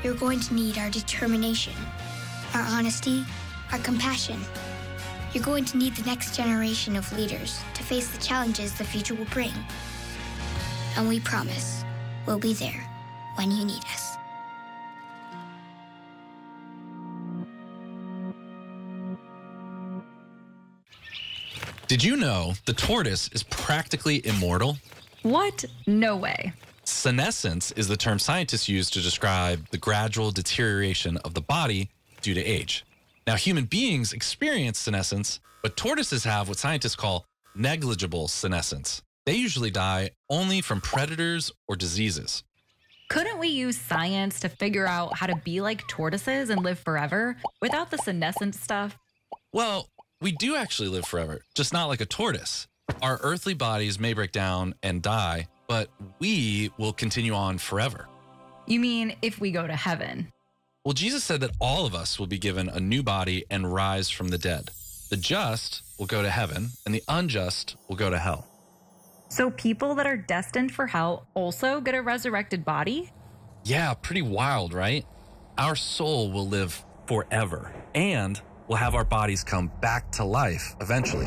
you're going to need our determination, our honesty, our compassion. You're going to need the next generation of leaders to face the challenges the future will bring. And we promise we'll be there when you need us. Did you know the tortoise is practically immortal? What? No way. Senescence is the term scientists use to describe the gradual deterioration of the body due to age. Now, human beings experience senescence, but tortoises have what scientists call negligible senescence. They usually die only from predators or diseases. Couldn't we use science to figure out how to be like tortoises and live forever without the senescence stuff? Well, we do actually live forever, just not like a tortoise. Our earthly bodies may break down and die, but we will continue on forever. You mean if we go to heaven? Well, Jesus said that all of us will be given a new body and rise from the dead. The just will go to heaven, and the unjust will go to hell. So people that are destined for hell also get a resurrected body? Yeah, pretty wild, right? Our soul will live forever, and we'll have our bodies come back to life eventually.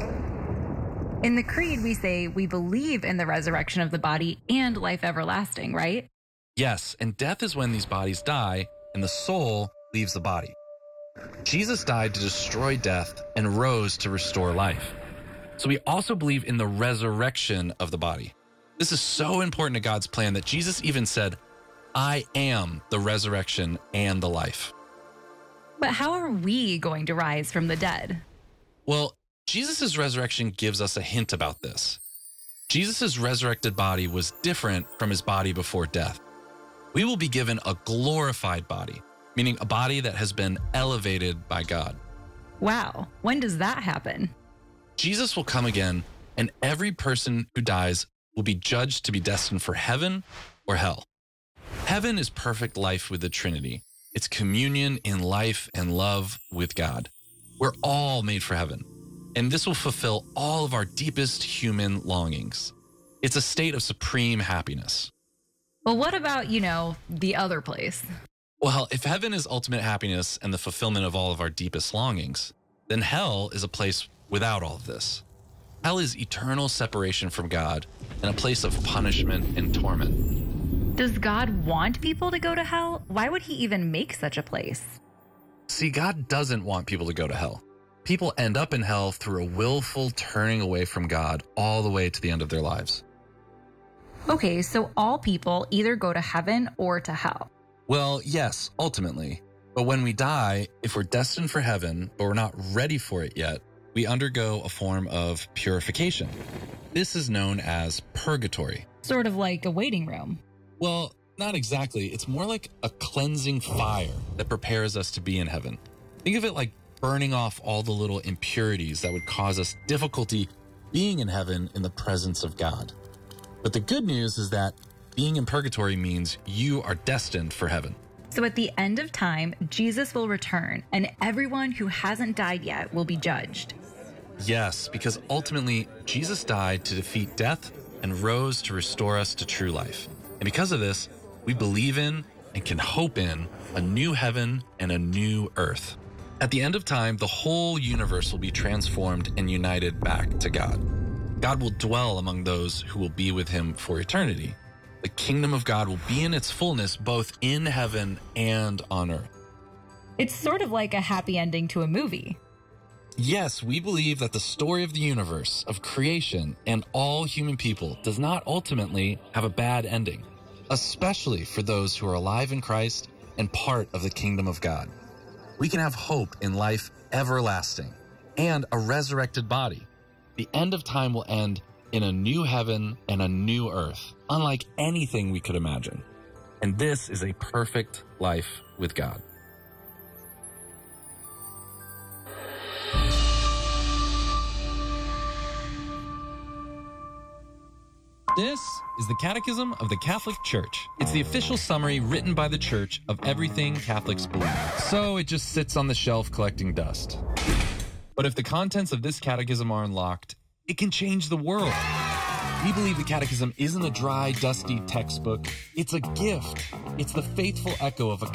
In the Creed, we say we believe in the resurrection of the body and life everlasting, right? Yes, and death is when these bodies die and the soul leaves the body. Jesus died to destroy death and rose to restore life. So we also believe in the resurrection of the body. This is so important to God's plan that Jesus even said, "I am the resurrection and the life." But how are we going to rise from the dead? Well, Jesus' resurrection gives us a hint about this. Jesus' resurrected body was different from his body before death. We will be given a glorified body, meaning a body that has been elevated by God. Wow, when does that happen? Jesus will come again, and every person who dies will be judged to be destined for heaven or hell. Heaven is perfect life with the Trinity. It's communion in life and love with God. We're all made for heaven, and this will fulfill all of our deepest human longings. It's a state of supreme happiness. Well, what about, the other place? Well, if heaven is ultimate happiness and the fulfillment of all of our deepest longings, then hell is a place without all of this. Hell is eternal separation from God and a place of punishment and torment. Does God want people to go to hell? Why would he even make such a place? See, God doesn't want people to go to hell. People end up in hell through a willful turning away from God all the way to the end of their lives. Okay, so all people either go to heaven or to hell. Well, yes, ultimately. But when we die, if we're destined for heaven, but we're not ready for it yet, we undergo a form of purification. This is known as purgatory. Sort of like a waiting room. Well, not exactly. It's more like a cleansing fire that prepares us to be in heaven. Think of it like burning off all the little impurities that would cause us difficulty being in heaven in the presence of God. But the good news is that being in purgatory means you are destined for heaven. So at the end of time, Jesus will return, and everyone who hasn't died yet will be judged. Yes, because ultimately, Jesus died to defeat death and rose to restore us to true life. And because of this, we believe in and can hope in a new heaven and a new earth. At the end of time, the whole universe will be transformed and united back to God. God will dwell among those who will be with him for eternity. The kingdom of God will be in its fullness both in heaven and on earth. It's sort of like a happy ending to a movie. Yes, we believe that the story of the universe, of creation, and all human people does not ultimately have a bad ending, especially for those who are alive in Christ and part of the kingdom of God. We can have hope in life everlasting and a resurrected body. The end of time will end in a new heaven and a new earth, unlike anything we could imagine. And this is a perfect life with God. This is the Catechism of the Catholic Church. It's the official summary written by the Church of everything Catholics believe. So it just sits on the shelf collecting dust. But if the contents of this catechism are unlocked, it can change the world. We believe the Catechism isn't a dry, dusty textbook. It's a gift. It's the faithful echo of a